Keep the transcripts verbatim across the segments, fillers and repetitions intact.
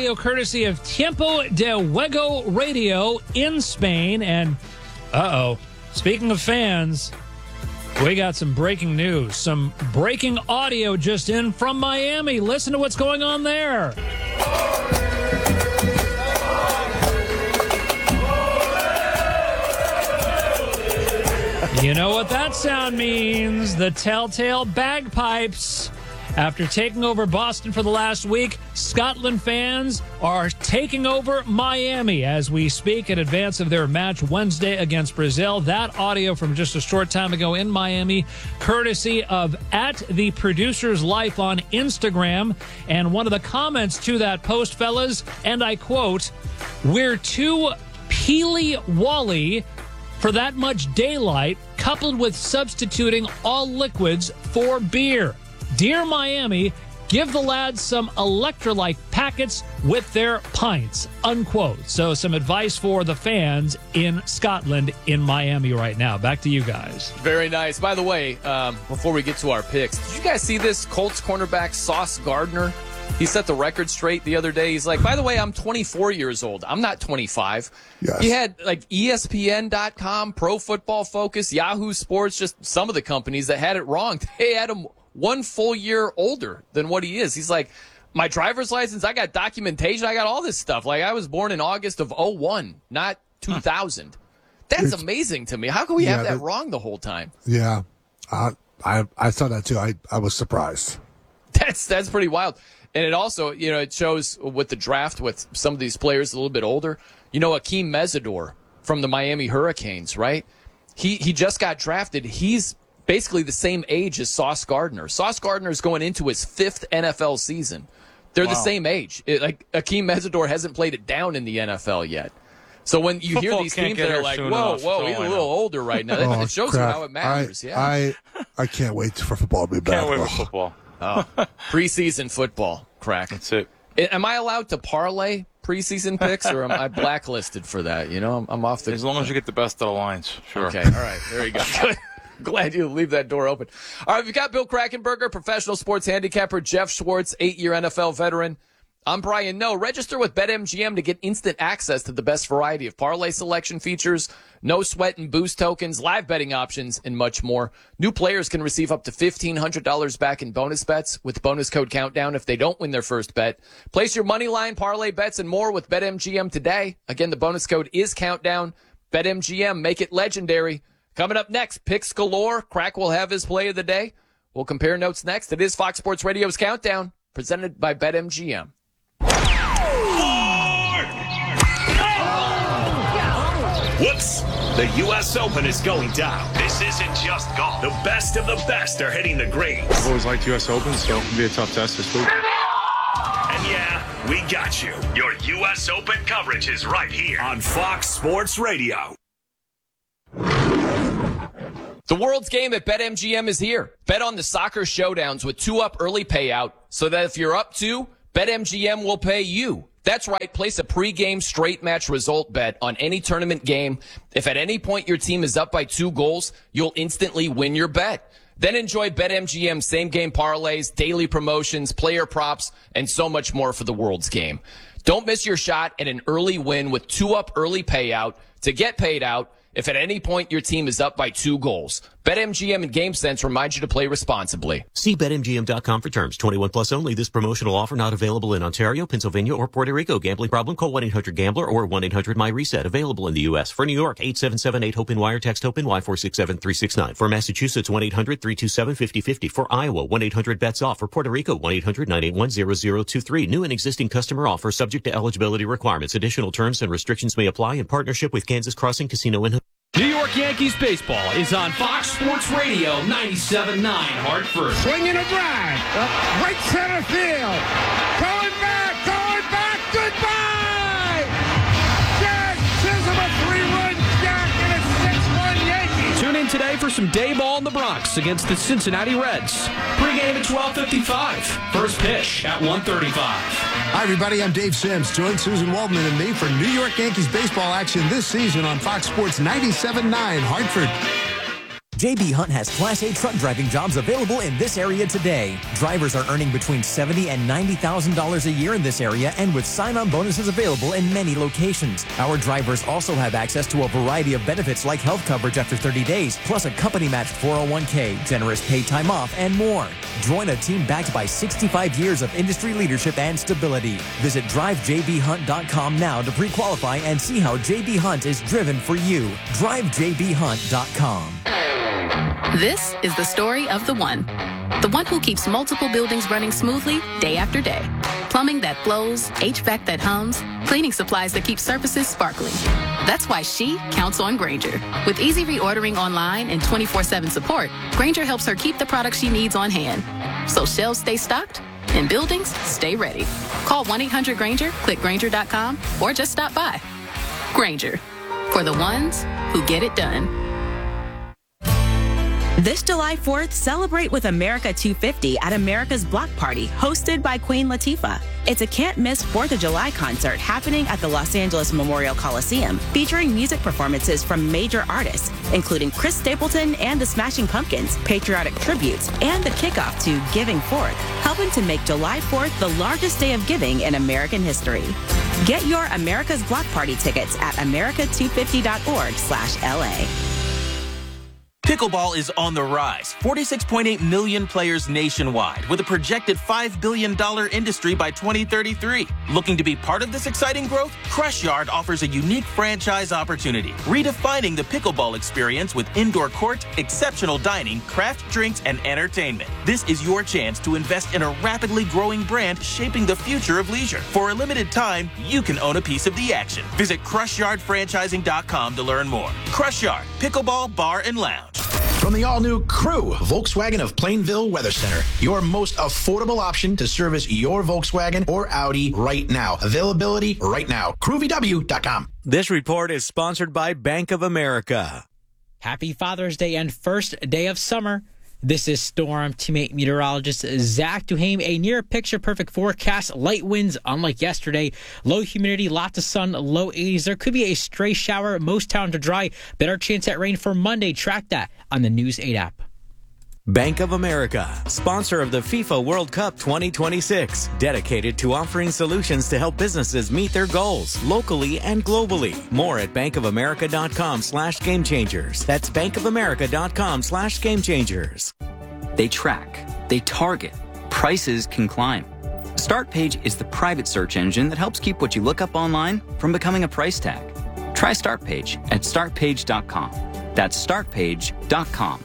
audio courtesy of Tiempo de Juego Radio in Spain. And, uh-oh, speaking of fans, we got some breaking news, some breaking audio just in from Miami. Listen to what's going on there. You know what that sound means? The telltale bagpipes. After taking over Boston for the last week, Scotland fans are taking over Miami as we speak in advance of their match Wednesday against Brazil. That audio from just a short time ago in Miami, courtesy of at the Producer's Life on Instagram. And one of the comments to that post, fellas, and I quote, "We're too peely-wally for that much daylight, coupled with substituting all liquids for beer. Dear Miami, give the lads some electrolyte packets with their pints," unquote. So some advice for the fans in Scotland, in Miami right now. Back to you guys. Very nice. By the way, um, before we get to our picks, did you guys see this? Colts cornerback Sauce Gardner, he set the record straight the other day. He's like, by the way, I'm twenty-four years old. I'm not twenty-five. Yes. He had like E S P N dot com, Pro Football Focus, Yahoo Sports, just some of the companies that had it wrong. They had him one full year older than what he is. He's like, my driver's license, I got documentation, I got all this stuff. Like, I was born in August of oh one, not two thousand. Huh. That's it's, amazing to me. How can we yeah, have that, that wrong the whole time? Yeah, uh, I I saw that too. I, I was surprised. That's that's pretty wild. And it also, you know, it shows with the draft with some of these players a little bit older. You know, Akeem Mesidor from the Miami Hurricanes, right? He he just got drafted. He's basically the same age as Sauce Gardner. Sauce Gardner is going into his fifth N F L season. They're wow. the same age. It, like Akeem Mesidor hasn't played it down in the N F L yet. So when you Football hear these teams that are like, whoa, whoa, he's a little older right now, oh, it shows crap. you how it matters. I, yeah, I I can't wait for football to be back. Can't wait oh. for football. Oh, preseason football, crack. That's it. Am I allowed to parlay preseason picks, or am I blacklisted for that? You know, I'm, I'm off the. As long as you get the best of the lines, sure. Okay, all right, there you go. Good. Glad you leave that door open. All right, we've got Bill Krackomberger, professional sports handicapper, Jeff Schwartz, eight-year N F L veteran. I'm Brian Noe. Register with BetMGM to get instant access to the best variety of parlay selection features, no sweat and boost tokens, live betting options, and much more. New players can receive up to fifteen hundred dollars back in bonus bets with bonus code Countdown if they don't win their first bet. Place your money line, parlay bets, and more with BetMGM today. Again, the bonus code is Countdown. BetMGM, make it legendary. Coming up next, picks galore. Crack will have his play of the day. We'll compare notes next. It is Fox Sports Radio's Countdown, presented by BetMGM. Whoops! The U S Open is going down. This isn't just golf. The best of the best are hitting the greens. I've always liked U S Open, so it'll be a tough test this week. And yeah, we got you. Your U S Open coverage is right here on Fox Sports Radio. The world's game at BetMGM is here. Bet on the soccer showdowns with two-up early payout so that if you're up two, BetMGM will pay you. That's right. Place a pregame straight match result bet on any tournament game. If at any point your team is up by two goals, you'll instantly win your bet. Then enjoy BetMGM same-game parlays, daily promotions, player props, and so much more for the world's game. Don't miss your shot at an early win with two-up early payout to get paid out if at any point your team is up by two goals. BetMGM and GameSense remind you to play responsibly. See Bet M G M dot com for terms. twenty-one plus only. This promotional offer not available in Ontario, Pennsylvania, or Puerto Rico. Gambling problem? Call one eight hundred gambler or one eight hundred my reset. Available in the U S. For New York, eight seven seven eight hope wire. Text HOPE-NY four six seven three six nine. For Massachusetts, one eight hundred three two seven five zero five zero. For Iowa, one eight hundred bets off. For Puerto Rico, one eight hundred nine eight one zero zero two three. New and existing customer offer subject to eligibility requirements. Additional terms and restrictions may apply in partnership with Kansas Crossing Casino and New York Yankees baseball is on Fox Sports Radio ninety-seven point nine Hartford. Swinging a drive, up right center field, going back, going back, goodbye! Jack Chisholm, a three-run jack, and it's six one Yankees. Tune in today for some day ball in the Bronx against the Cincinnati Reds. Pre-game at twelve fifty-five. First pitch at one thirty-five. Hi, everybody. I'm Dave Sims. Join Susan Waldman and me for New York Yankees baseball action this season on Fox Sports ninety-seven point nine Hartford. J B Hunt has Class A truck driving jobs available in this area today. Drivers are earning between seventy thousand dollars and ninety thousand dollars a year in this area, and with sign-on bonuses available in many locations. Our drivers also have access to a variety of benefits like health coverage after thirty days, plus a company-matched four oh one k, generous paid time off, and more. Join a team backed by sixty-five years of industry leadership and stability. Visit drive j b hunt dot com now to pre-qualify and see how J B Hunt is driven for you. drive j b hunt dot com. This is the story of the one. The one who keeps multiple buildings running smoothly day after day. Plumbing that flows, H V A C that hums, cleaning supplies that keep surfaces sparkling. That's why she counts on Grainger. With easy reordering online and twenty-four seven support, Grainger helps her keep the products she needs on hand. So shelves stay stocked and buildings stay ready. Call one eight hundred Grainger, click Grainger dot com, or just stop by. Grainger, for the ones who get it done. This July fourth, celebrate with America two fifty at America's Block Party, hosted by Queen Latifah. It's a can't-miss fourth of July concert happening at the Los Angeles Memorial Coliseum, featuring music performances from major artists, including Chris Stapleton and the Smashing Pumpkins, patriotic tributes, and the kickoff to Giving Forth, helping to make July fourth the largest day of giving in American history. Get your America's Block Party tickets at america two fifty dot org slash L A. Pickleball is on the rise. forty-six point eight million players nationwide, with a projected five billion dollars industry by twenty thirty-three. Looking to be part of this exciting growth? Crush Yard offers a unique franchise opportunity, redefining the pickleball experience with indoor court, exceptional dining, craft drinks, and entertainment. This is your chance to invest in a rapidly growing brand shaping the future of leisure. For a limited time, you can own a piece of the action. Visit crush yard franchising dot com to learn more. Crush Yard, Pickleball Bar and Lounge. From the all-new Crew, Volkswagen of Plainville Weather Center, your most affordable option to service your Volkswagen or Audi right now. Availability right now. crew v w dot com. This report is sponsored by Bank of America. Happy Father's Day and first day of summer. This is Storm Teammate meteorologist Zach Duhame. A near picture-perfect forecast. Light winds, unlike yesterday. Low humidity, lots of sun, low eighties. There could be a stray shower. Most towns are dry. Better chance at rain for Monday. Track that on the News eight app. Bank of America, sponsor of the FIFA World Cup twenty twenty-six, dedicated to offering solutions to help businesses meet their goals locally and globally. More at bankofamerica.com slash game changers. That's bankofamerica.com slash game changers. They track, they target, prices can climb. StartPage is the private search engine that helps keep what you look up online from becoming a price tag. Try StartPage at start page dot com. That's start page dot com.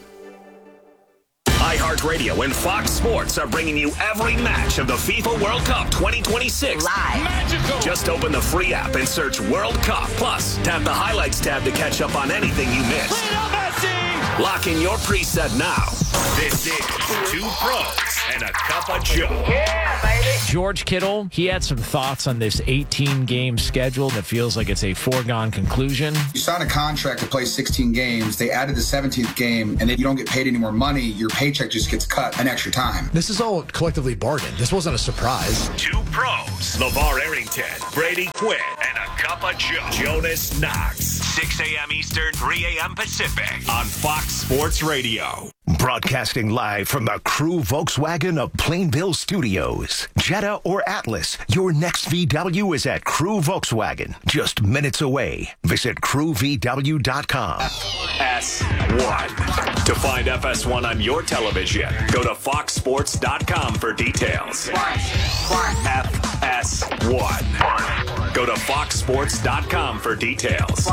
iHeartRadio and Fox Sports are bringing you every match of the FIFA World Cup twenty twenty-six. Live. Magical. Just open the free app and search World Cup. Plus, tap the Highlights tab to catch up on anything you missed. Lock in your preset now. This is Two Pros and a Cup of Joe. Yeah, baby. George Kittle, he had some thoughts on this eighteen-game schedule that feels like it's a foregone conclusion. You sign a contract to play sixteen games. They added the seventeenth game, and then you don't get paid any more money. Your paycheck just gets cut an extra time. This is all collectively bargained. This wasn't a surprise. Two Pros. LeVar Arrington, Brady Quinn, and a Cup of Joe. Jonas Knox. six a.m. Eastern, three a.m. Pacific on Fox Sports Radio. Broadcasting live from the Crew Volkswagen of Plainville Studios. Jetta or Atlas, your next V W is at Crew Volkswagen, just minutes away. Visit crew v w dot com. F S one. To find F S one on your television, go to fox sports dot com for details. F S one. Go to fox sports dot com for details.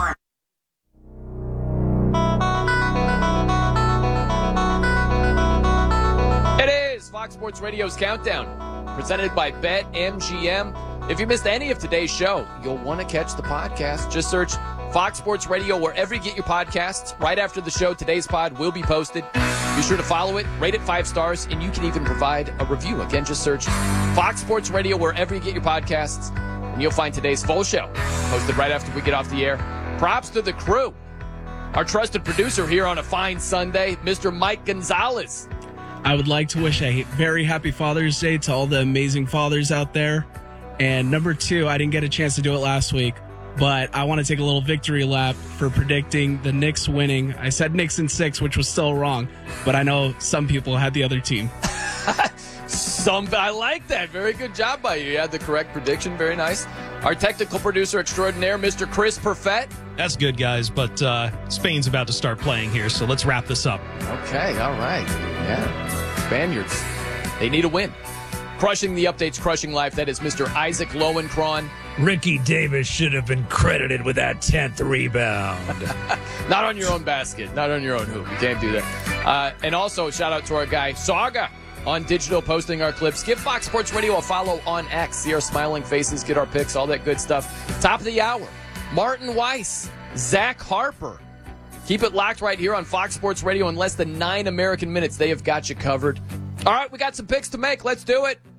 Fox Sports Radio's Countdown, presented by BetMGM. If you missed any of today's show, you'll want to catch the podcast. Just search Fox Sports Radio wherever you get your podcasts. Right after the show, today's pod will be posted. Be sure to follow it, rate it five stars, and you can even provide a review. Again, just search Fox Sports Radio wherever you get your podcasts, and you'll find today's full show posted right after we get off the air. Props to the crew. Our trusted producer here on a fine Sunday, Mister Mike Gonzalez. I would like to wish a very happy Father's Day to all the amazing fathers out there. And number two, I didn't get a chance to do it last week. but I want to take a little victory lap for predicting the Knicks winning. I said Knicks in six, which was still wrong, but I know some people had the other team. Some, I like that. Very good job by you. You had the correct prediction. Very nice. Our technical producer extraordinaire, Mister Chris Perfett. That's good, guys, but uh, Spain's about to start playing here, so let's wrap this up. Okay, all right. Yeah. Spaniards, they need a win. Crushing the updates, crushing life. That is Mister Isaac Lowenkron. Ricky Davis should have been credited with that tenth rebound. Not on your own basket. Not on your own hoop. You can't do that. Uh, and also, shout out to our guy, Saga, on digital, posting our clips. Give Fox Sports Radio a follow on X. See our smiling faces, get our picks, all that good stuff. Top of the hour, Martin Weiss, Zach Harper. Keep it locked right here on Fox Sports Radio. In less than nine American minutes, they have got you covered. All right, we got some picks to make. Let's do it.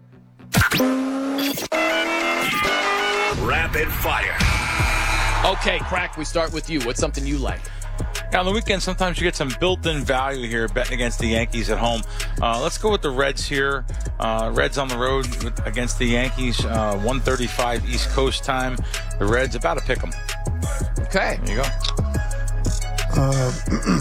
Rapid fire. Okay, Crack, we start with you. What's something you like? Yeah, on the weekend, sometimes you get some built-in value here betting against the Yankees at home. Uh, let's go with the Reds here. Uh, Reds on the road with, against the Yankees, uh, one thirty-five East Coast time. The Reds about to pick them. Okay. There you go. Uh,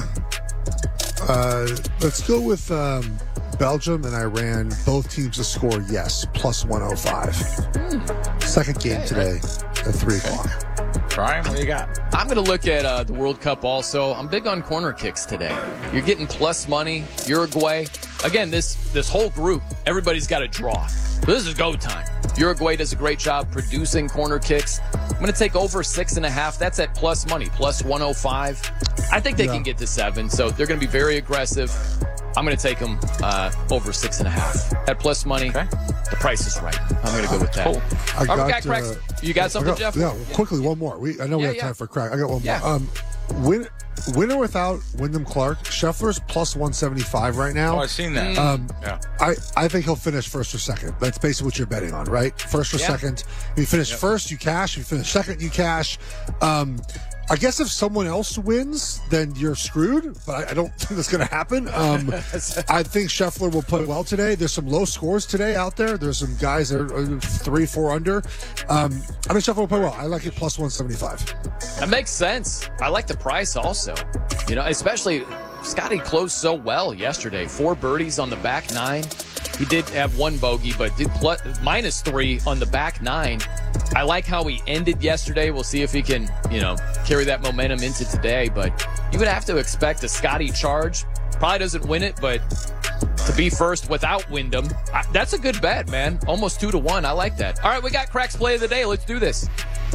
uh, let's go with um, Belgium and Iran. Both teams to score, yes, plus one oh five. Hmm. Second game okay, today right. at three o'clock. Brian, what do you got? I'm going to look at uh, the World Cup also. I'm big on corner kicks today. You're getting plus money. Uruguay. Again, this this whole group, everybody's got a draw. This is go time. Uruguay does a great job producing corner kicks. I'm going to take over six and a half. That's at plus money, plus one oh five. I think they yeah. can get to seven, so they're going to be very aggressive. I'm going to take them uh, over six and a half. At plus money, okay. The price is right. I'm going to go with that. Cool. I got, right, we got uh, you got something, got, Jeff? Yeah, quickly, one more. We I know yeah, we have yeah. time for crack. I got one yeah. more. Um, win, winner without Wyndham Clark. Scheffler's plus one seventy-five right now. Oh, I've seen that. Um, yeah. I, I think he'll finish first or second. That's basically what you're betting on, right? First or yeah. second. If you finish yep. first, you cash. If you finish second, you cash. Um, I guess if someone else wins, then you're screwed, but I, I don't think that's going to happen. Um, I think Scheffler will play well today. There's some low scores today out there. There's some guys that are three, four under. Um, I think Scheffler will play well. I like it plus one seventy-five. That makes sense. I like the price also. You know, especially Scotty closed so well yesterday. Four birdies on the back nine. He did have one bogey, but did plus, minus three on the back nine. I like how he ended yesterday. We'll see if he can, you know, carry that momentum into today. But you would have to expect a Scotty charge. Probably doesn't win it, but to be first without Wyndham, I, that's a good bet, man. Almost two to one. I like that. All right, we got Crack's play of the day. Let's do this.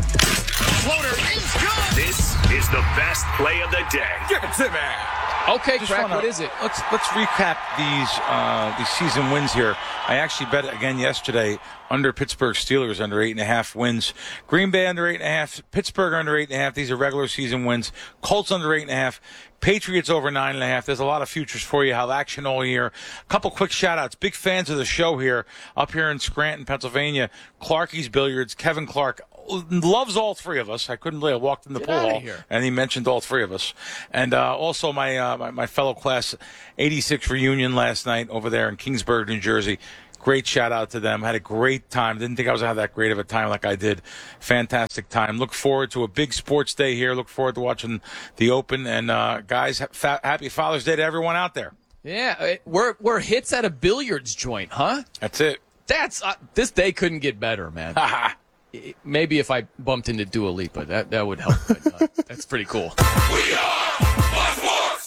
Floater is good. This is the best play of the day. Give it to me. Okay, Just Crack, wanna, what is it? Let's let's recap these uh, these season wins here. I actually bet again yesterday under Pittsburgh Steelers under eight and a half wins. Green Bay under eight and a half. Pittsburgh under eight and a half. These are regular season wins. Colts under eight and a half. Patriots over nine and a half. There's a lot of futures for you. Have action all year. A couple quick shout outs. Big fans of the show here up here in Scranton, Pennsylvania. Clarky's Billiards. Kevin Clark loves all three of us. I couldn't believe I walked in the Get pool outta hall here. and he mentioned all three of us. And uh, also my, uh, my my fellow class eighty-six reunion last night over there in Kingsburg, New Jersey. Great shout out to them. Had a great time. Didn't think I was going to have that great of a time like I did. Fantastic time. Look forward to a big sports day here. Look forward to watching the Open. And uh, guys, ha- happy Father's Day to everyone out there. Yeah, it, we're we're hits at a billiards joint, huh? That's it. That's uh, this day couldn't get better, man. Maybe if I bumped into Dua Lipa, that, that would help. But, uh, that's pretty cool. We are Sports.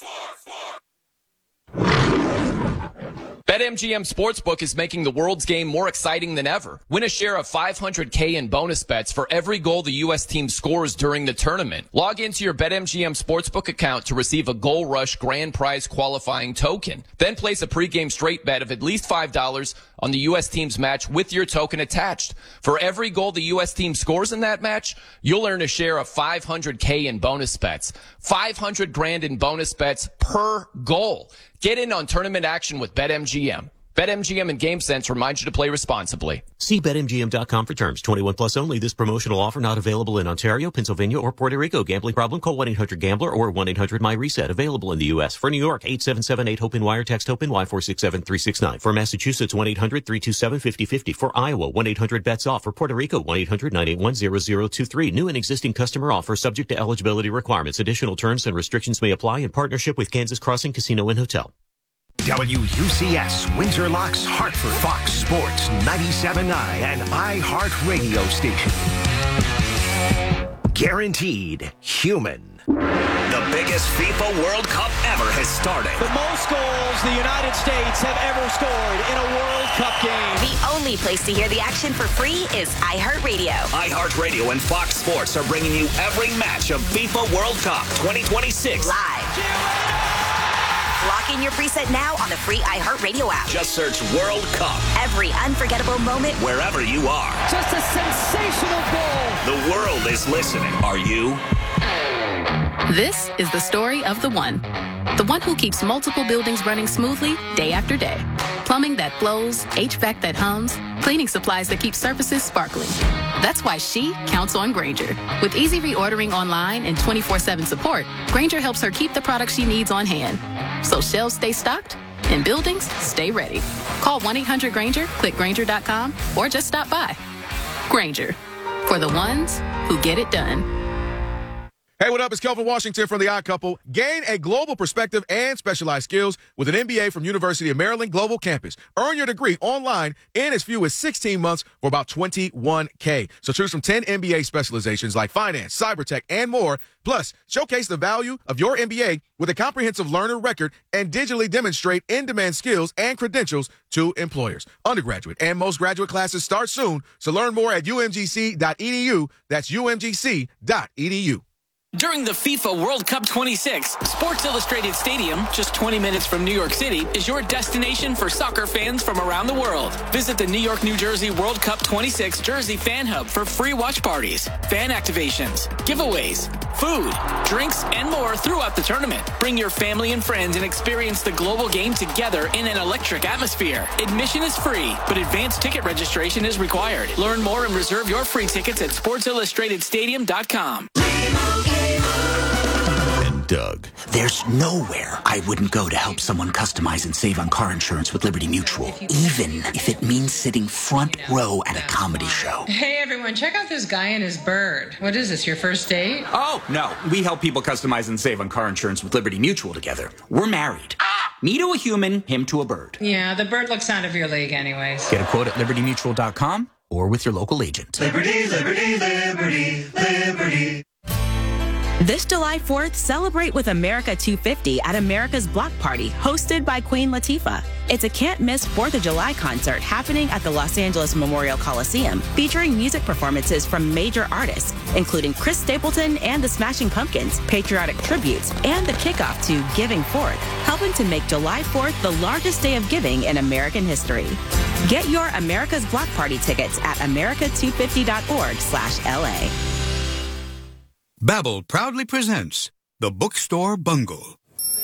BetMGM Sportsbook is making the world's game more exciting than ever. Win a share of five hundred K in bonus bets for every goal the U S team scores during the tournament. Log into your BetMGM Sportsbook account to receive a Goal Rush grand prize qualifying token. Then place a pregame straight bet of at least five dollars on the U S team's match with your token attached. For every goal the U S team scores in that match, you'll earn a share of five hundred K in bonus bets. five hundred grand in bonus bets per goal. Get in on tournament action with BetMGM. BetMGM and GameSense remind you to play responsibly. See Bet M G M dot com for terms. twenty-one plus only. This promotional offer not available in Ontario, Pennsylvania, or Puerto Rico. Gambling problem? Call one eight hundred gambler or one eight hundred my reset. Available in the U S. For New York, eight seven seven eight HOPE-N wire text HOPE-N-Y four six seven three six nine. For Massachusetts, one eight hundred three two seven five zero five zero. For Iowa, one eight hundred bets off. For Puerto Rico, one eight hundred nine eight one zero zero two three. New and existing customer offer subject to eligibility requirements. Additional terms and restrictions may apply in partnership with Kansas Crossing Casino and Hotel. W U C S, Windsor Locks, Hartford, Fox Sports, ninety-seven point nine, and iHeart Radio Station. Guaranteed human. The biggest FIFA World Cup ever has started. The most goals the United States have ever scored in a World Cup game. The only place to hear the action for free is iHeartRadio. iHeartRadio and Fox Sports are bringing you every match of FIFA World Cup twenty twenty-six. Live. Lock in your preset now on the free iHeartRadio app. Just search World Cup. Every unforgettable moment. Wherever you are. Just a sensational goal. The world is listening. Are you? This is the story of the one. The one who keeps multiple buildings running smoothly day after day. Plumbing that flows, H V A C that hums, cleaning supplies that keep surfaces sparkling. That's why she counts on Grainger. With easy reordering online and twenty-four seven support, Grainger helps her keep the products she needs on hand. So shelves stay stocked and buildings stay ready. Call one eight hundred Grainger, click Grainger dot com, or just stop by. Grainger, for the ones who get it done. Hey, what up? It's Kelvin Washington from The Odd Couple. Gain a global perspective and specialized skills with an M B A from University of Maryland Global Campus. Earn your degree online in as few as sixteen months for about twenty-one K. So choose from ten M B A specializations like finance, cybertech, and more. Plus, showcase the value of your M B A with a comprehensive learner record and digitally demonstrate in-demand skills and credentials to employers. Undergraduate and most graduate classes start soon, so learn more at U M G C dot E D U. That's U M G C dot E D U. During the FIFA World Cup twenty-six, Sports Illustrated Stadium, just twenty minutes from New York City, is your destination for soccer fans from around the world. Visit the New York, New Jersey World Cup twenty-six Jersey Fan Hub for free watch parties, fan activations, giveaways, food, drinks, and more throughout the tournament. Bring your family and friends and experience the global game together in an electric atmosphere. Admission is free, but advanced ticket registration is required. Learn more and reserve your free tickets at sports illustrated stadium dot com. Doug. There's nowhere I wouldn't go to help someone customize and save on car insurance with Liberty Mutual, even if it means sitting front row at a comedy show. Hey everyone, check out this guy and his bird. What is this, your first date? Oh, no. We help people customize and save on car insurance with Liberty Mutual together. We're married. Me to a human, him to a bird. Yeah, the bird looks out of your league anyways. Get a quote at liberty mutual dot com or with your local agent. Liberty, liberty, liberty, liberty. This July fourth, celebrate with America two fifty at America's Block Party, hosted by Queen Latifah. It's a can't-miss fourth of July concert happening at the Los Angeles Memorial Coliseum, featuring music performances from major artists, including Chris Stapleton and the Smashing Pumpkins, patriotic tributes, and the kickoff to Giving Forth, helping to make July fourth the largest day of giving in American history. Get your America's Block Party tickets at america two fifty dot org slash L A. Babbel proudly presents The Bookstore Bungle.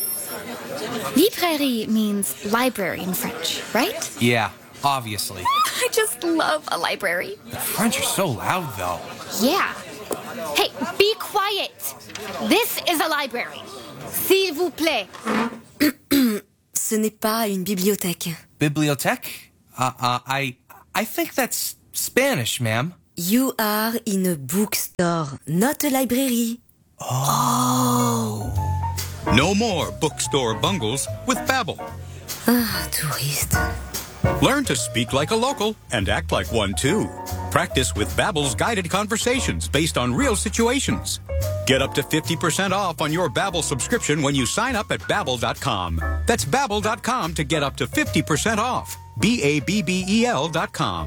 Librairie means library in French, right? Yeah, obviously. I just love a library. The French are so loud, though. Yeah. Hey, be quiet. This is a library. S'il vous plaît. Ce n'est pas une bibliothèque. Bibliothèque? Uh, uh, I, I think that's Spanish, ma'am. You are in a bookstore, not a library. Oh. No more bookstore bungles with Babbel. Ah, touriste. Learn to speak like a local and act like one too. Practice with Babbel's guided conversations based on real situations. Get up to fifty percent off on your Babbel subscription when you sign up at babbel dot com. That's babbel dot com to get up to fifty percent off. B A B B E L dot com.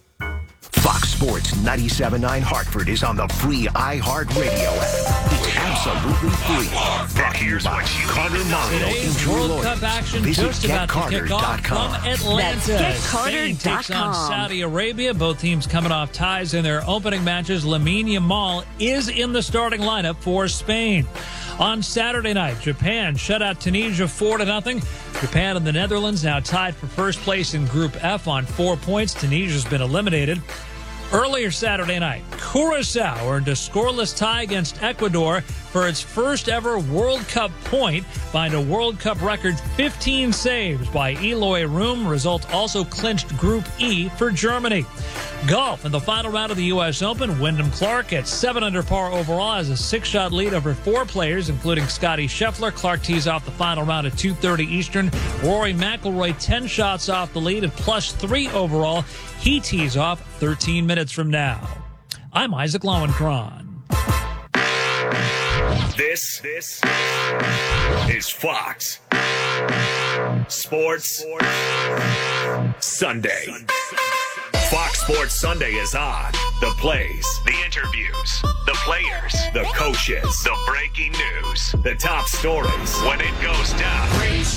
Fox Sports ninety-seven point nine Hartford is on the free iHeartRadio app. It's absolutely free. Brought to you by Carter Mario Today's Injury World Lawyers. Cup action Visit just about to kick off from Atlanta. That's Spain takes on Saudi Arabia. Both teams coming off ties in their opening matches. Lamine Yamal is in the starting lineup for Spain. On Saturday night, Japan shut out Tunisia four to nothing. Japan and the Netherlands now tied for first place in Group F on four points. Tunisia's been eliminated. Earlier Saturday night, Curacao earned a scoreless tie against Ecuador for its first ever World Cup point, behind a World Cup record fifteen saves by Eloy Room. Result also clinched Group E for Germany. Golf in the final round of the U S Open. Wyndham Clark at seven under par overall has a six-shot lead over four players, including Scotty Scheffler. Clark tees off the final round at two thirty Eastern. Rory McIlroy ten shots off the lead at plus three overall. He tees off thirteen minutes from now. I'm Isaac Lowenkron. This, this is Fox Sports Sunday. Fox Sports Sunday is on. The plays, the interviews, the players, the coaches, the breaking news, the top stories. When it goes down,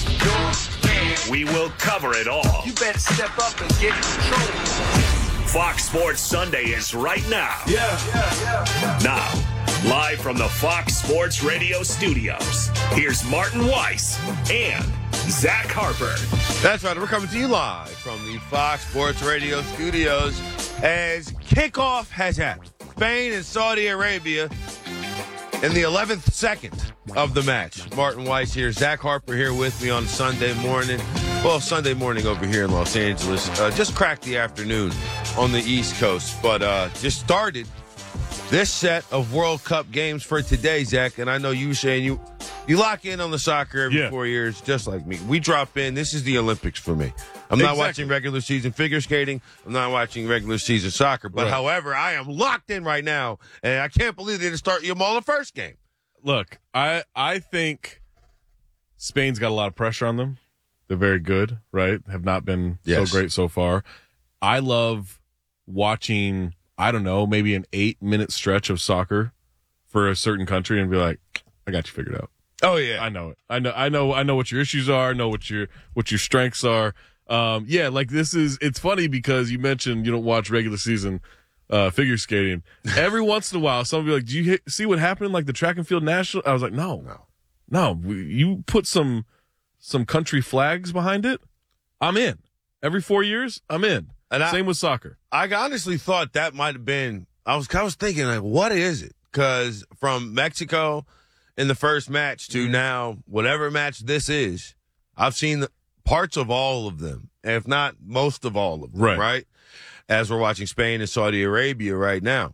we will cover it all. You better step up and get in control. Fox Sports Sunday is right now. Yeah, yeah, yeah. Now, live from the Fox Sports Radio studios, here's Martin Weiss and Zach Harper. That's right. We're coming to you live from the Fox Sports Radio studios as kickoff has happened. Spain and Saudi Arabia in the eleventh second of the match. Martin Weiss here. Zach Harper here with me on Sunday morning. Well, Sunday morning over here in Los Angeles. Uh, just cracked the afternoon on the East Coast, but uh, just started this set of World Cup games for today, Zach. And I know you were saying you you lock in on the soccer every yeah. four years, just like me. We drop in. This is the Olympics for me. I'm not exactly. watching regular season figure skating. I'm not watching regular season soccer. But, right. however, I am locked in right now, and I can't believe they didn't start Yamal the first game. Look, I I think Spain's got a lot of pressure on them. They're very good, right? Have not been yes. so great so far. I love watching, I don't know, maybe an eight-minute stretch of soccer for a certain country and be like, I got you figured out. Oh yeah, I know it. I know. I know. I know what your issues are. I know what your what your strengths are. Um, yeah, like this is. It's funny because you mentioned you don't watch regular season uh, figure skating. Every once in a while, somebody will be like, "Do you hit, see what happened? Like the track and field national?" I was like, "No, no, no. You put some some country flags behind it. I'm in. Every four years, I'm in. And same I, with soccer. I honestly thought that might have been. I was. I was thinking like, what is it? Because from Mexico in the first match to now, whatever match this is, I've seen the parts of all of them, if not most of all of them, right? right? As we're watching Spain and Saudi Arabia right now.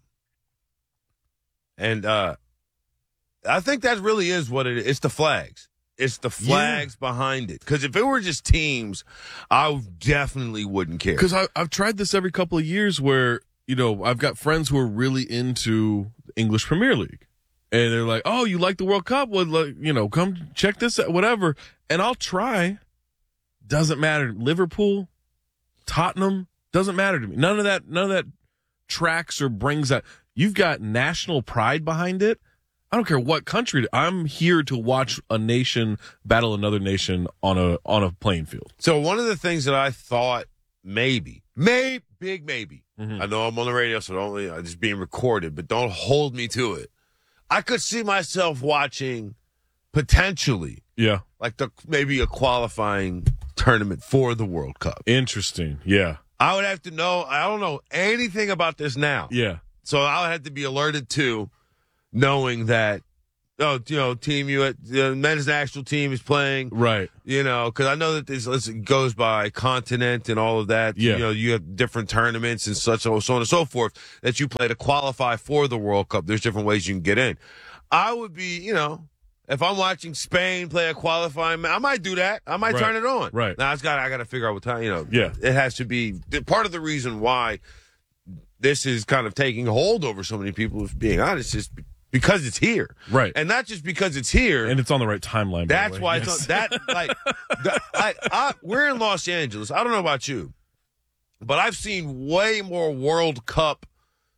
And uh, I think that really is what it is. It's the flags. It's the flags yeah. behind it. Because if it were just teams, I definitely wouldn't care. Because I've tried this every couple of years where, you know, I've got friends who are really into the English Premier League. And they're like, oh, you like the World Cup? Well, like, you know, come check this out, whatever. And I'll try. Doesn't matter. Liverpool, Tottenham, doesn't matter to me. None of that, none of that tracks or brings that. You've got national pride behind it. I don't care what country. I'm here to watch a nation battle another nation on a on a playing field. So one of the things that I thought maybe, maybe, big maybe. Mm-hmm. I know I'm on the radio, so don't, I'm just being recorded, but don't hold me to it. I could see myself watching potentially, yeah, like the maybe a qualifying tournament for the World Cup. Interesting, yeah. I would have to know. I don't know anything about this now. Yeah, so I would have to be alerted to knowing that. Oh, you know, team you the men's national team is playing, right? You know, because I know that this listen, goes by continent and all of that. Yeah, you know, you have different tournaments and such, so on and so forth that you play to qualify for the World Cup. There's different ways you can get in. I would be, you know, if I'm watching Spain play a qualifying, I might do that. I might right. turn it on. Right now, it's got I got to figure out what time. You know, yeah, it has to be part of the reason why this is kind of taking hold over so many people. If being honest, is because it's here, right? And not just because it's here, and it's on the right timeline. That's why yes. it's on, that like the, I, I, we're in Los Angeles. I don't know about you, but I've seen way more World Cup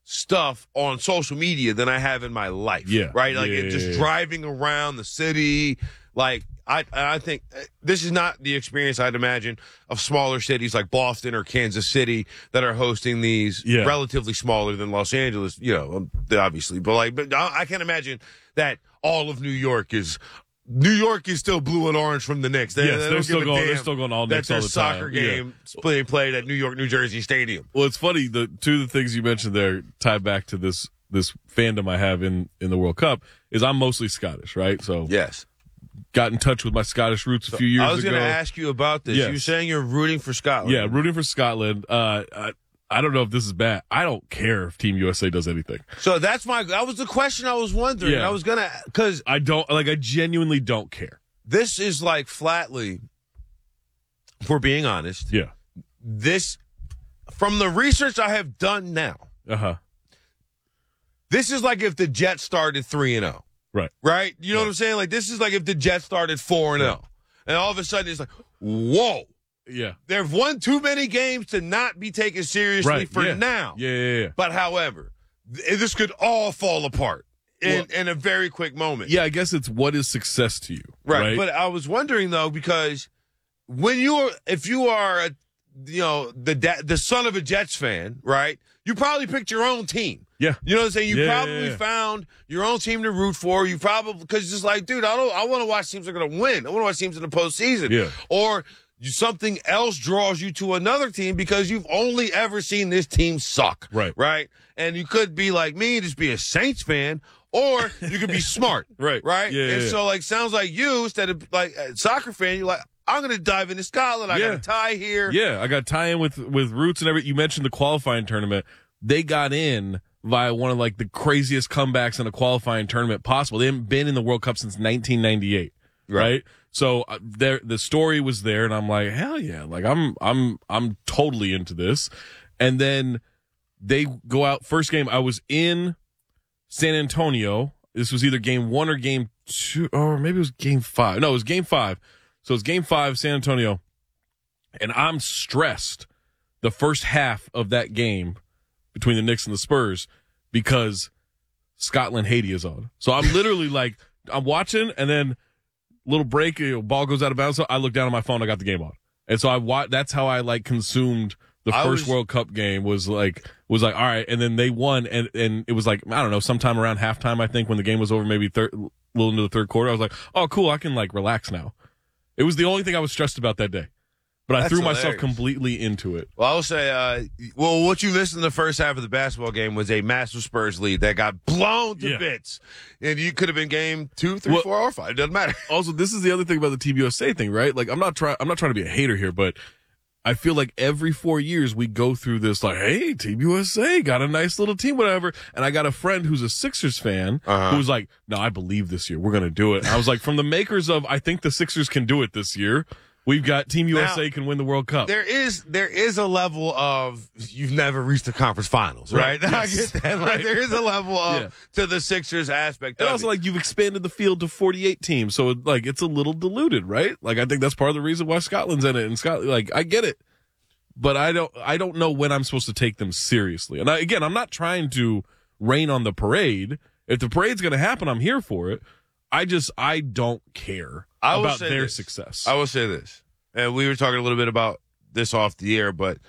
stuff on social media than I have in my life. Yeah. Right? Like yeah, it just yeah, yeah. driving around the city. Like I I think this is not the experience I'd imagine of smaller cities like Boston or Kansas City that are hosting these Yeah. relatively smaller than Los Angeles, you know, obviously. But like but I I can't imagine that all of New York is New York is still blue and orange from the Knicks. They, Yes, they they're don't still give a going- they're damn still going all that Knicks their all the time. soccer Yeah. game being played at New York, New Jersey Stadium. Well, it's funny. The two of the things you mentioned there tie back to this this fandom I have in in the World Cup. Is I'm mostly Scottish, right? So yes, got in touch with my Scottish roots a few years ago. I was going to ask you about this. Yes. You're saying you're rooting for Scotland. Yeah, rooting for Scotland. Uh, I, I don't know if this is bad. I don't care if Team U S A does anything. So that's my. That was the question I was wondering. Yeah. I was gonna because I don't like. I genuinely don't care. This is like flatly, if we're being honest. Yeah. This, from the research I have done now. Uh huh. This is like if the Jets started three and zero. Right. Right. You know what I'm saying? Like this is like if the Jets started four and zero, and all of a sudden it's like, whoa. Yeah. They've won too many games to not be taken seriously Right. for yeah. now. Yeah, yeah, yeah. But however, th- this could all fall apart in, Well, in a very quick moment. Yeah, I guess it's what is success to you, Right. right? But I was wondering though, because when you are, if you are, a, you know, the da- the son of a Jets fan, right? You probably picked your own team. Yeah. You know what I'm saying? You Yeah, probably yeah, yeah. found your own team to root for. You probably, because it's just like, dude, I don't, I want to watch teams that are going to win. I want to watch teams in the postseason. Yeah. Or you, something else draws you to another team because you've only ever seen this team suck. Right. Right. And you could be like me, just be a Saints fan, or you could be smart. Right. Right. Yeah, and yeah, so, like, sounds like you, instead of like a soccer fan, you're like, I'm going to dive into Scotland. I Yeah. got a tie here. Yeah, I got tie-in with with roots and everything. You mentioned the qualifying tournament. They got in via one of like the craziest comebacks in a qualifying tournament possible. They haven't been in the World Cup since nineteen ninety-eight, right? right? So uh, there, the story was there, and I'm like, hell yeah! Like I'm, I'm, I'm totally into this. And then they go out first game. I was in San Antonio. This was either game one or game two, or maybe it was game five. No, it was game five. So it's game five, San Antonio, and I'm stressed the first half of that game between the Knicks and the Spurs because Scotland Haiti is on. So I'm literally like, I'm watching, and then little break, you know, ball goes out of bounds. So I look down at my phone, I got the game on, and so I wa- That's how I like consumed the I first was- World Cup game. Was like was like all right, and then they won, and and it was like I don't know, sometime around halftime, I think, when the game was over, maybe third, a little into the third quarter. I was like, oh cool, I can like relax now. It was the only thing I was stressed about that day. But I That's threw myself hilarious. completely into it. Well, I will say, uh, well, what you missed in the first half of the basketball game was a massive Spurs lead that got blown to Yeah. bits. And you could have been game two, three, Well- four, or five. It doesn't matter. Also, this is the other thing about the Team U S A thing, right? Like, I'm not trying. I'm not trying to be a hater here, but I feel like every four years we go through this, like, hey, Team U S A got a nice little team, whatever. And I got a friend who's a Sixers fan Uh-huh. who's like, no, I believe this year we're gonna do it. And I was like, from the makers of, I think the Sixers can do it this year. We've got Team U S A Now, can win the World Cup. There is there is a level of you've never reached the conference finals, right? Right. I Yes. get that. Like, Right. there is a level of Yeah. to the Sixers aspect. And of also, it. like, you've expanded the field to forty-eight teams, so it, like it's a little diluted, right? Like, I think that's part of the reason why Scotland's in it. And Scotland, like, I get it, but I don't, I don't know when I'm supposed to take them seriously. And I, again, I'm not trying to rain on the parade. If the parade's going to happen, I'm here for it. I just, I don't care I will about say their this. success. I will say this, and we were talking a little bit about this off the air, but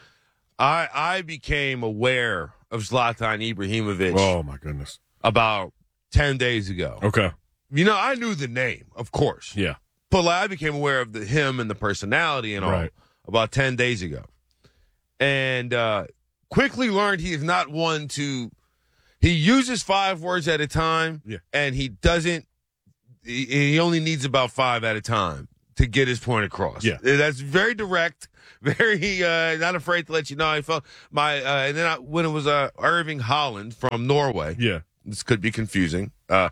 I I became aware of Zlatan Ibrahimovic. Oh my goodness! About ten days ago. Okay. You know, I knew the name, of course. Yeah. But like, I became aware of the him and the personality and all Right. about ten days ago. And uh, quickly learned he is not one to he uses five words at a time. Yeah. And he doesn't he, he only needs about five at a time to get his point across. Yeah. That's very direct, very uh, not afraid to let you know how he felt. My uh, and then I, when it was uh, Irving Holland from Norway. Yeah. This could be confusing. Uh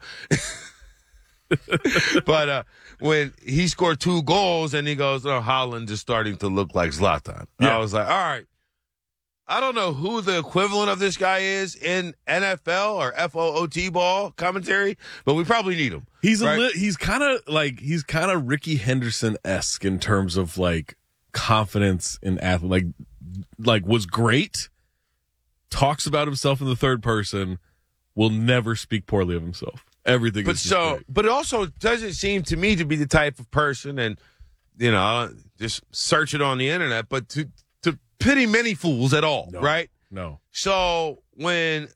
but uh, when he scored two goals and he goes, oh, Holland is starting to look like Zlatan. Yeah. I was like, all right. I don't know who the equivalent of this guy is in N F L or F O O T ball commentary, but we probably need him. He's a right? li- he's kind of like he's kind of Ricky Henderson esque in terms of like confidence in athlete. Like like was great, talks about himself in the third person, will never speak poorly of himself. Everything but is just so, great. but it also doesn't seem to me to be the type of person, and you know, just search it on the internet, but to to pity many fools at all, No. right? No. So when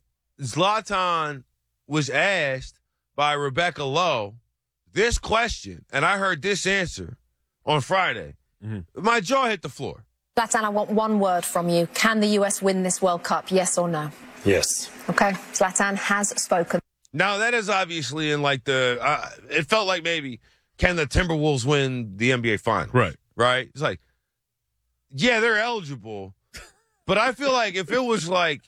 Zlatan was asked by Rebecca Lowe this question, and I heard this answer on Friday, mm-hmm. my jaw hit the floor. Zlatan, I want one word from you. Can the U S win this World Cup, yes or no? Yes. Okay, Zlatan has spoken. Now, that is obviously in like the, uh, it felt like maybe, can the Timberwolves win the N B A Finals? Right. Right? It's like, yeah, they're eligible. But I feel like if it was like,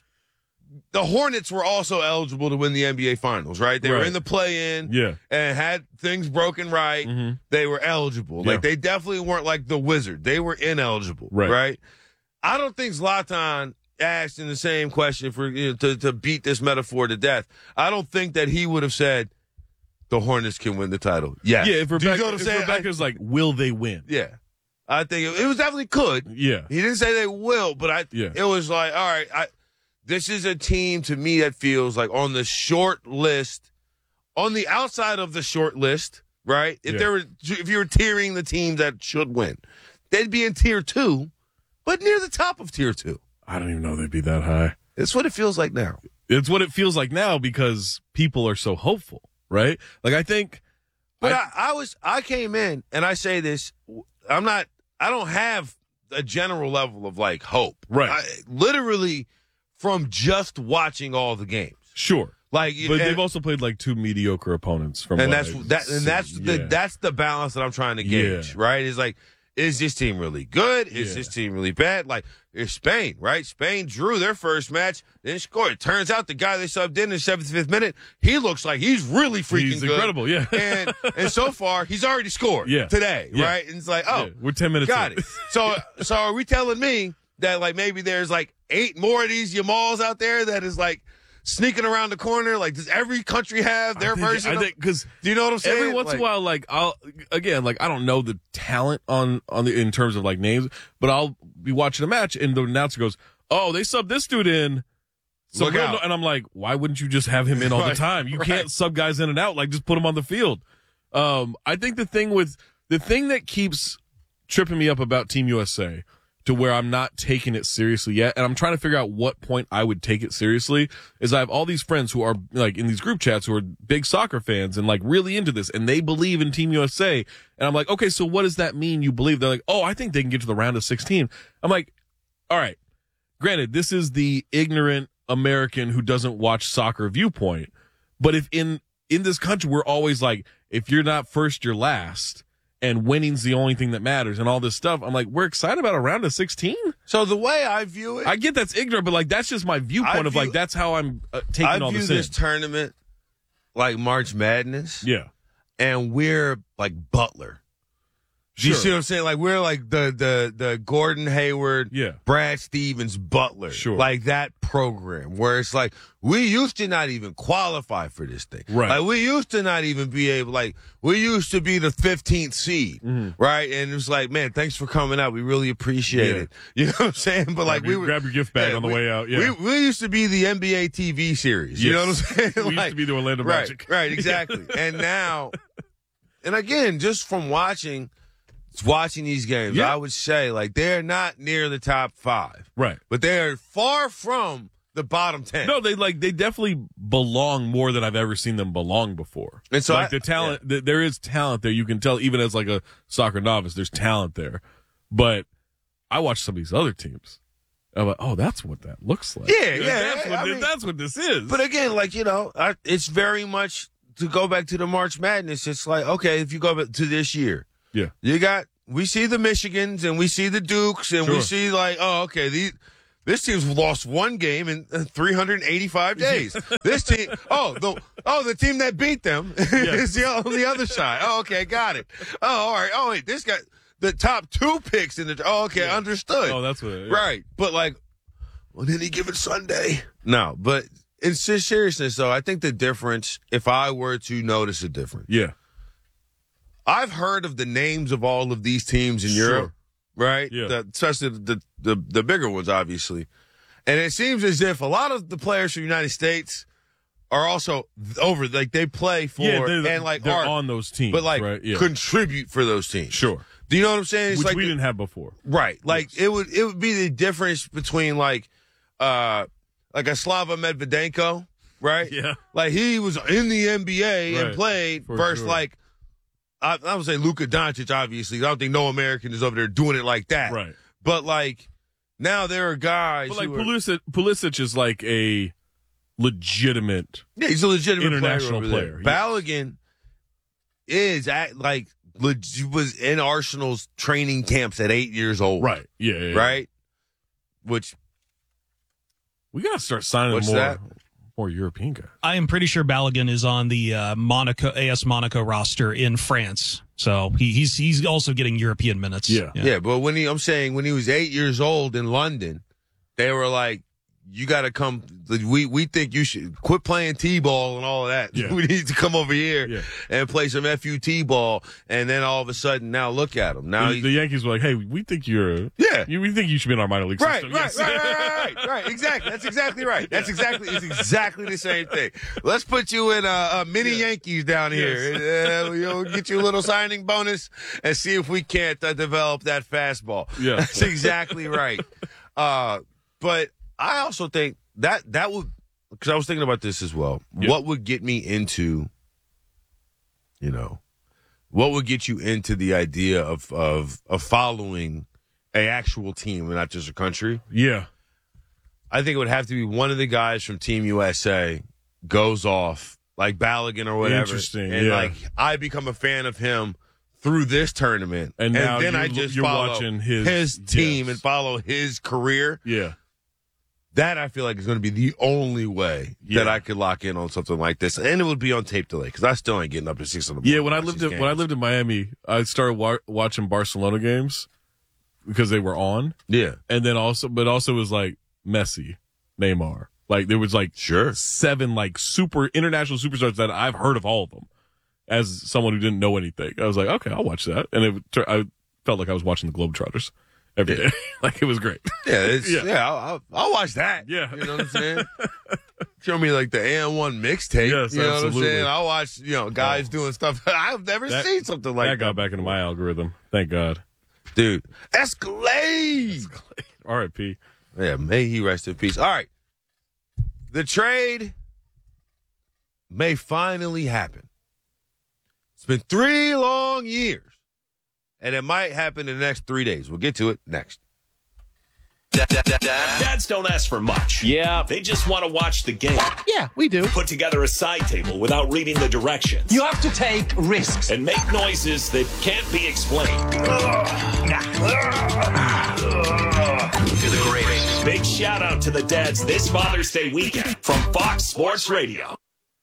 the Hornets were also eligible to win the N B A Finals, right? They Right. were in the play-in Yeah. and had things broken right. Mm-hmm. They were eligible. Yeah. Like, they definitely weren't like the Wizard. They were ineligible, Right. right? I don't think Zlatan asked in the same question for you know, to, to beat this metaphor to death. I don't think that he would have said the Hornets can win the title. Yeah. Yeah, if, Do you Rebecca, know what I'm if saying? Rebecca's like, will they win? Yeah. I think it, it was definitely could. Yeah. He didn't say they will, but I Yeah. it was like, all right, I this is a team to me that feels like on the short list, on the outside of the short list, right? If Yeah. there were if you were tiering the teams that should win, they'd be in tier two, but near the top of tier two. I don't even know they'd be that high. It's what it feels like now. It's what it feels like now because people are so hopeful, right? Like, I think. But I, I, I was I came in and I say this, I'm not I don't have a general level of like hope. Right. I, literally from just watching all the games. Sure. Like But and, they've also played like two mediocre opponents from and what that's I've that and that's seen. the Yeah. that's the balance that I'm trying to gauge, Yeah. right? Is like, is this team really good? Is Yeah. this team really bad? Like, it's Spain, right? Spain drew their first match, then scored. It turns out the guy they subbed in in the seventy-fifth minute, he looks like he's really freaking He's good. incredible, yeah. and and so far, he's already scored Yeah. today, Yeah. right? And it's like, oh, Yeah. We're ten minutes got in. it. So, so are we telling me that like maybe there's like eight more of these Yamals out there that is like sneaking around the corner? Like, does every country have their I think, version? I of- think because do you know what I'm saying? every once in Like- a while, like I'll again, like I don't know the talent on on the in terms of like names, but I'll be watching a match and the announcer goes, "Oh, they subbed this dude in." So Look real- out. and I'm like, why wouldn't you just have him in all Right, the time? You right. can't sub guys in and out. Like, just put him on the field. Um, I think the thing with the thing that keeps tripping me up about Team U S A to where I'm not taking it seriously yet, and I'm trying to figure out what point I would take it seriously, is I have all these friends who are like in these group chats who are big soccer fans and like really into this, and they believe in Team U S A, and I'm like, okay, so what does that mean you believe? They're like, oh, I think they can get to the round of sixteen. I'm like, all right, granted, this is the ignorant American who doesn't watch soccer viewpoint, but if in in this country we're always like, if you're not first, you're last, and winning's the only thing that matters, and all this stuff. I'm like, we're excited about a round of sixteen. So the way I view it, I get that's ignorant, but like that's just my viewpoint I of view- like that's how I'm uh, taking I all view this, this in. tournament like March Madness. Yeah, and we're like Butler. Do you Sure. see what I'm saying? Like we're like the the the Gordon Hayward, Yeah. Brad Stevens, Butler, Sure. like that program where it's like we used to not even qualify for this thing, Right. Like we used to not even be able, like we used to be the fifteenth seed, Mhm. right? And it was like, man, thanks for coming out. We really appreciate Yeah. it. You know what I'm saying? But like Grab we your- were, grab your gift bag yeah, on the we- way out, yeah. we, we used to be the N B A T V series. You know what I'm Yes. saying? We used to be the Orlando right, Magic. Right, exactly. And now, and again, just from watching, watching these games, Yeah. I would say like they're not near the top five, right? But they are far from the bottom ten. No, they like they definitely belong more than I've ever seen them belong before. And so like I- the talent, th- there is talent there. You can tell even as like a soccer novice, there's talent there. But I watch some of these other teams. I'm like, oh, that's what that looks like. Yeah, You know, yeah, That's what, I thi- mean- that's what this is. But again, like you know, I, it's very much to go back to the March Madness. It's like okay, if you go back to this year, yeah, you got we see the Michigans and we see the Dukes and we Sure. see like oh okay these. This team's lost one game in uh, three hundred eighty-five days. This team, oh the oh the team that beat them is the, on the other side. Oh, okay, got it. Oh, all right. Oh, wait, this guy, the top two picks in the. Oh, okay, Yeah. understood. Oh, that's what. it- yeah. Right, but like on any given Sunday, no. But in seriousness, though, I think the difference, if I were to notice a difference, Yeah. I've heard of the names of all of these teams in Sure. Europe, right? Yeah. The, especially the, the the bigger ones, obviously. And it seems as if a lot of the players from the United States are also over, like they play for yeah, and like they're are on those teams, but like right? yeah. contribute for those teams. Sure. Do you know what I'm saying? It's Which like we the, didn't have before. Right. Like yes. it would it would be the difference between like uh like a Slava Medvedenko, right? Yeah. Like he was in the N B A right. and played for versus sure. like I, I would say Luka Doncic, obviously. I don't think no American is over there doing it like that. Right. But like now there are guys But like who are, Pulisic, Pulisic is like a legitimate yeah, he's a legitimate international player. player. player. Balogun is at like leg- was in Arsenal's training camps at eight years old. Right. Yeah. yeah, yeah. Right. Which we gotta start signing What's more that? more European guys. I am pretty sure Balogun is on the uh, Monaco A S Monaco roster in France, so he, he's he's also getting European minutes. Yeah. yeah, yeah. But when he, I'm saying when he was eight years old in London, they were like, "You got to come. We we think you should quit playing t-ball and all of that. Yeah. We need to come over here Yeah. and play some F U T ball." And then all of a sudden, now look at him. Now the, he, the Yankees were like, "Hey, we think you're Yeah. you, we think you should be in our minor league Right, system." right, Yes. right, right, right, right, right. Exactly. That's exactly right. That's exactly. It's exactly the same thing. Let's put you in a, a mini Yeah. Yankees down here. Uh, we'll get you a little signing bonus and see if we can't uh, develop that fastball. Yeah. That's exactly right. Uh, but I also think that that would, because I was thinking about this as well. Yeah. What would get me into, you know, what would get you into the idea of of of following a actual team and not just a country? Yeah. I think it would have to be one of the guys from Team U S A goes off, like Balogun or whatever. Interesting, And yeah. like I become a fan of him through this tournament. And now then I you're- just you're follow watching his- team yes. and follow his career. Yeah. That I feel like is going to be the only way Yeah. that I could lock in on something like this, and it would be on tape delay because I still ain't getting up to six in the morning. Yeah, when I to watch lived these in, when I games. lived in Miami, I started wa- watching Barcelona games because they were on. Yeah, and then also, but also it was like Messi, Neymar. Like there was like sure seven like super international superstars that I've heard of all of them. As someone who didn't know anything, I was like, okay, I'll watch that, and it tur- I felt like I was watching the Globetrotters every Yeah. day. Like it was great. Yeah, it's, Yeah. yeah, I'll, I'll, I'll watch that. Yeah. You know what I'm saying? Show me like the A M one mixtape. Yes, you know absolutely. what I'm saying? I'll watch, you know, guys doing stuff. I've never That- seen something like that that. got back into my algorithm. Thank God. Dude, Escalade. R I P Yeah, may he rest in peace. All right. The trade may finally happen. It's been three long years, and it might happen in the next three days. We'll get to it next. Dads don't ask for much. Yeah. They just want to watch the game. Yeah, we do. Put together a side table without reading the directions. You have to take risks. And make noises that can't be explained. To the greatest. Big shout out to the dads this Father's Day weekend from Fox Sports Radio.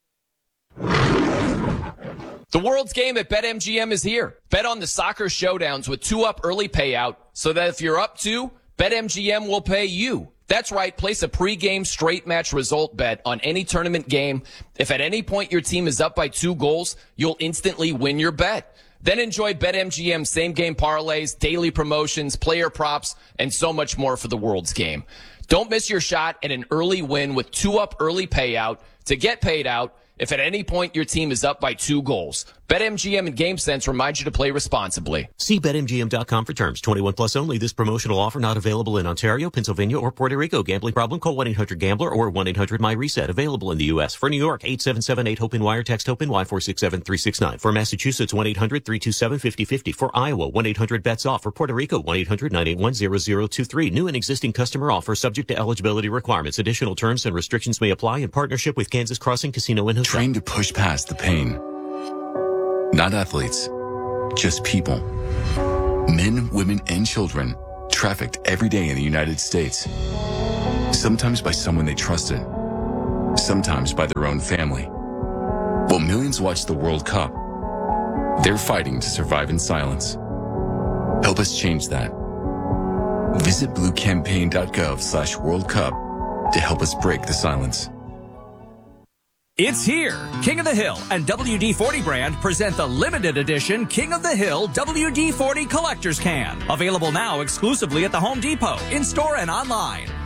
The World's Game at BetMGM is here. Bet on the soccer showdowns with two up early payout so that if you're up two, BetMGM will pay you. That's right. Place a pregame straight match result bet on any tournament game. If at any point your team is up by two goals, you'll instantly win your bet. Then enjoy BetMGM same game parlays, daily promotions, player props, and so much more for the World's Game. Don't miss your shot at an early win with two up early payout to get paid out if at any point your team is up by two goals. BetMGM and GameSense remind you to play responsibly. See Bet M G M dot com for terms. twenty-one plus only. This promotional offer not available in Ontario, Pennsylvania, or Puerto Rico. Gambling problem? Call one eight hundred gambler or one eight hundred my reset. Available in the U S. For New York, eight seven seven eight hope in wire. Text HOPE in Y four six seven three six nine. For Massachusetts, one eight hundred three two seven five oh five oh. For Iowa, one eight hundred bets off. For Puerto Rico, one eight hundred nine eight one zero zero two three. New and existing customer offer subject to eligibility requirements. Additional terms and restrictions may apply in partnership with Kansas Crossing Casino and Hotel. Trained to push past the pain. Not athletes, just people. Men, women, and children trafficked every day in the United States. Sometimes by someone they trusted, sometimes by their own family. While millions watch the World Cup, they're fighting to survive in silence. Help us change that. Visit blue campaign dot gov slash World Cup to help us break the silence. It's here. King of the Hill and W D forty brand present the limited edition King of the Hill W D forty Collector's Can. Available now exclusively at the Home Depot, in-store and online.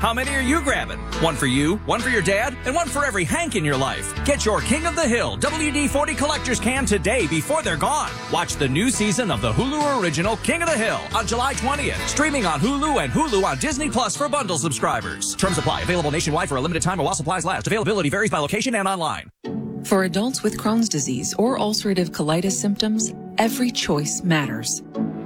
How many are you grabbing? One for you, one for your dad, and one for every Hank in your life. Get your King of the Hill W D forty collector's can today before they're gone. Watch the new season of the Hulu original King of the Hill on July twentieth. Streaming on Hulu and Hulu on Disney Plus for bundle subscribers. Terms apply. Available nationwide for a limited time or while supplies last. Availability varies by location and online. For adults with Crohn's disease or ulcerative colitis symptoms, every choice matters.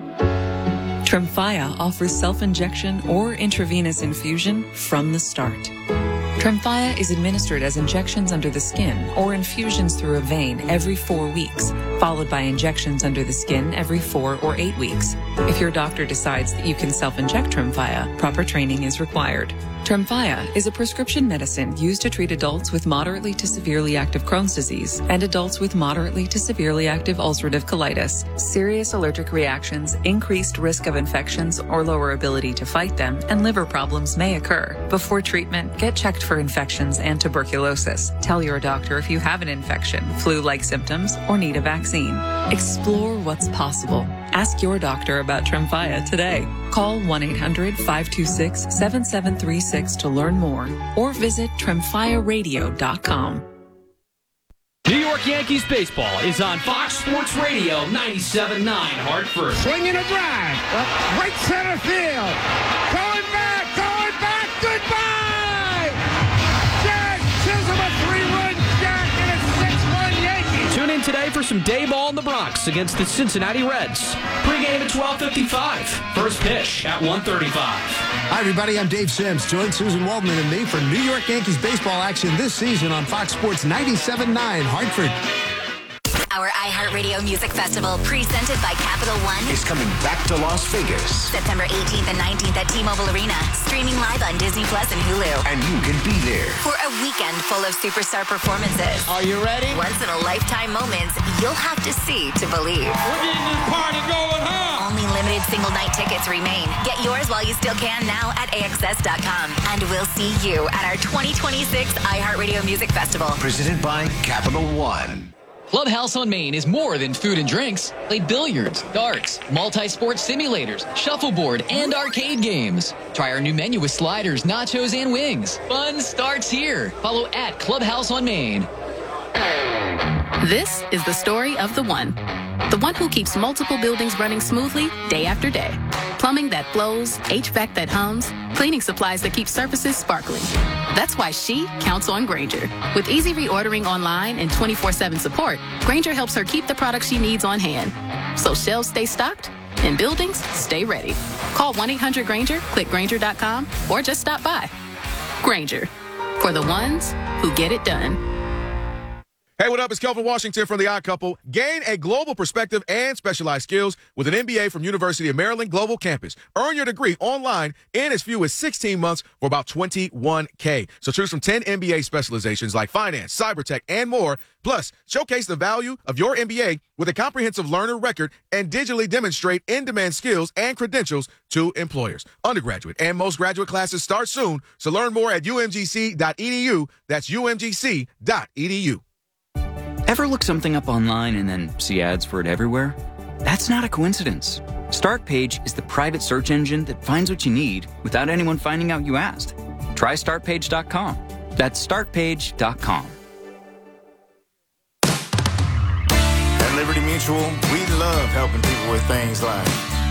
Tremfya offers self-injection or intravenous infusion from the start. Tremfya is administered as injections under the skin or infusions through a vein every four weeks, followed by injections under the skin every four or eight weeks. If your doctor decides that you can self-inject Tremfya, proper training is required. Tremfya is a prescription medicine used to treat adults with moderately to severely active Crohn's disease and adults with moderately to severely active ulcerative colitis. Serious allergic reactions, increased risk of infections or lower ability to fight them, and liver problems may occur. Before treatment, get checked for infections and tuberculosis. Tell your doctor if you have an infection, flu-like symptoms, or need a vaccine. Explore what's possible. Ask your doctor about Tremfya today. Call one eight hundred five two six seven seven three six to learn more or visit tremfya radio dot com. New York Yankees baseball is on Fox Sports Radio ninety-seven point nine Hartford. Swinging a drive. Right center field. Going back. Going back. Goodbye. Jazz Chisholm a three-run jack and a six one Yankees. Tune in today for some day ball in the Bronx against the Cincinnati Reds. Pre-game at twelve fifty-five. First pitch at one thirty-five. Hi, everybody. I'm Dave Sims. Join Susan Waldman and me for New York Yankees baseball action this season on Fox Sports ninety-seven point nine Hartford. Our iHeartRadio Music Festival, presented by Capital One, is coming back to Las Vegas. September eighteenth and nineteenth at T-Mobile Arena, streaming live on Disney Plus and Hulu. And you can be there for a weekend full of superstar performances. Are you ready? Once-in-a-lifetime moments you'll have to see to believe. We're getting this party going, huh? Only limited single-night tickets remain. Get yours while you still can now at A X S dot com. And we'll see you at our twenty twenty-six iHeartRadio Music Festival. Presented by Capital One. Clubhouse on Main is more than food and drinks. Play billiards, darts, multi-sport simulators, shuffleboard, and arcade games. Try our new menu with sliders, nachos, and wings. Fun starts here. Follow at Clubhouse on Main. This is the story of the one. The one who keeps multiple buildings running smoothly day after day. Plumbing that flows, H V A C that hums, cleaning supplies that keep surfaces sparkling. That's why she counts on Grainger. With easy reordering online and twenty-four seven support, Grainger helps her keep the products she needs on hand. So shelves stay stocked and buildings stay ready. Call one eight hundred Grainger, click Grainger dot com, or just stop by. Grainger, for the ones who get it done. Hey, what up? It's Kelvin Washington from The Odd Couple. Gain a global perspective and specialized skills with an M B A from University of Maryland Global Campus. Earn your degree online in as few as sixteen months for about twenty-one K. So choose from ten M B A specializations like finance, cyber tech, and more. Plus, showcase the value of your M B A with a comprehensive learner record and digitally demonstrate in-demand skills and credentials to employers. Undergraduate and most graduate classes start soon. So learn more at U M G C dot E D U. That's U M G C dot E D U. Ever look something up online and then see ads for it everywhere? That's not a coincidence. StartPage is the private search engine that finds what you need without anyone finding out you asked. Try start page dot com. That's start page dot com. At Liberty Mutual, we love helping people with things like